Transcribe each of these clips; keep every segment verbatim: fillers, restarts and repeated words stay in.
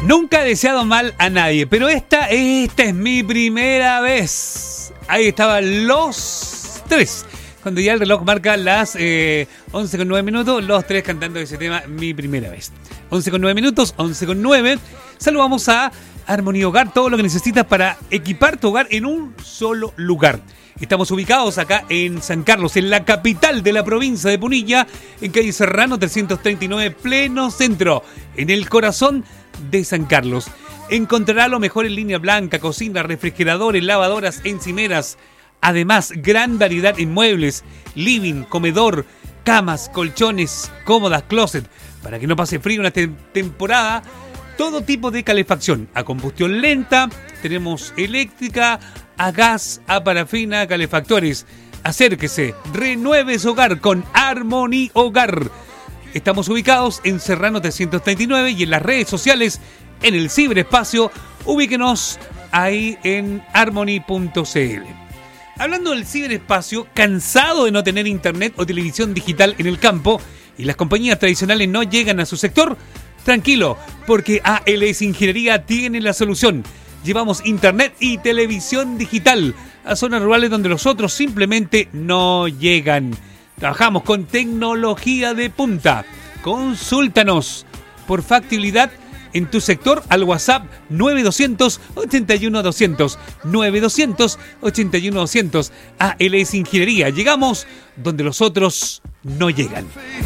Nunca he deseado mal a nadie, pero esta, esta es mi primera vez. Ahí estaban los tres. Cuando ya el reloj marca las eh, once con nueve minutos, los tres cantando ese tema, mi primera vez. once con nueve minutos, once con nueve. Saludamos a Harmony Hogar, todo lo que necesitas para equipar tu hogar en un solo lugar. Estamos ubicados acá en San Carlos, en la capital de la provincia de Punilla, en calle Serrano trescientos treinta y nueve, pleno centro, en el corazón de San Carlos. Encontrará lo mejor en línea blanca, cocina, refrigeradores, lavadoras, encimeras. Además, gran variedad en muebles, living, comedor, camas, colchones, cómodas, closet. Para que no pase frío en esta temporada, todo tipo de calefacción. A combustión lenta, tenemos eléctrica, a gas, a parafina, calefactores. Acérquese, renueve su hogar con Harmony Hogar. Estamos ubicados en Serrano trescientos treinta y nueve y en las redes sociales, en el ciberespacio, ubíquenos ahí en harmony punto c l. Hablando del ciberespacio, cansado de no tener internet o televisión digital en el campo y las compañías tradicionales no llegan a su sector, tranquilo, porque A L S Ingeniería tiene la solución. Llevamos internet y televisión digital a zonas rurales donde los otros simplemente no llegan. Trabajamos con tecnología de punta. Consúltanos por factibilidad en tu sector al WhatsApp nueve doscientos, ochenta y uno doscientos, nueve doscientos, ochenta y uno doscientos. A L S Ingeniería. Llegamos donde los otros no llegan.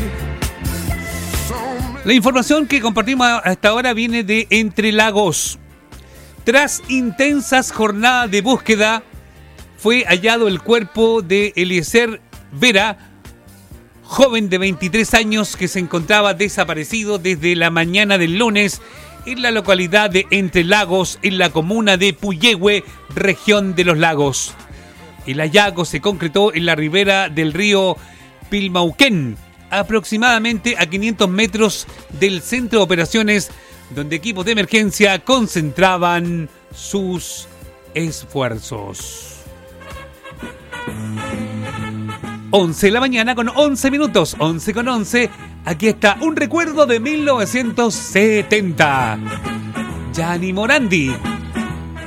La información que compartimos hasta ahora viene de Entre Lagos. Tras intensas jornadas de búsqueda, fue hallado el cuerpo de Eliezer Vera, joven de veintitrés años que se encontraba desaparecido desde la mañana del lunes en la localidad de Entre Lagos, en la comuna de Puyehue, región de los Lagos. El hallazgo se concretó en la ribera del río Pilmauquén, aproximadamente a quinientos metros del centro de operaciones, donde equipos de emergencia concentraban sus esfuerzos. once de la mañana con once minutos, once con once. Aquí está un recuerdo de mil novecientos setenta. Gianni Morandi.